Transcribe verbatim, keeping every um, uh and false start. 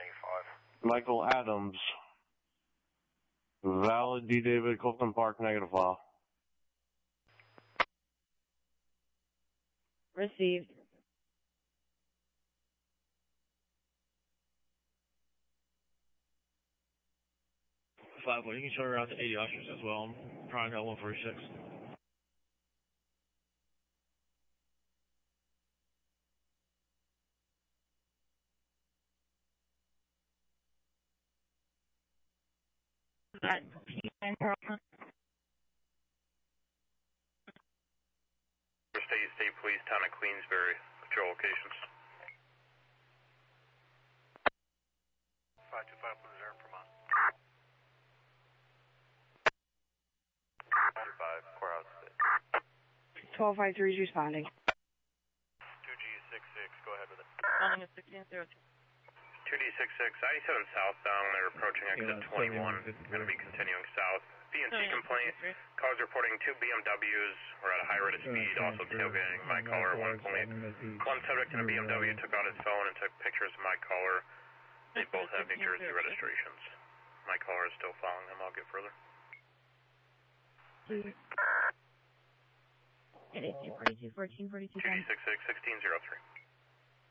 Michael Adams. Valid D. David, Clifton Park, negative file. Received. Five one, you can turn around to eighty officers as well. I'm trying to one forty-six. At P nine Carlton. State State Police, Town of Queensbury, patrol locations. five two five, reserve per month. five two five, courthouse. twelve five three is responding. two G six six, go ahead with it. Responding at sixteen zero two. two D six six, I seven southbound, they're approaching exit twenty-one, going to be continuing south. B and C complaint, cars reporting two B M Ws were at a high rate of speed, also tailgating my caller at one point. One subject in a B M W took out his phone and took pictures of my caller. They both have New Jersey registrations. My caller is still following them, I'll get further. It is two forty-two, fourteen forty-two. two D six six, sixteen zero three.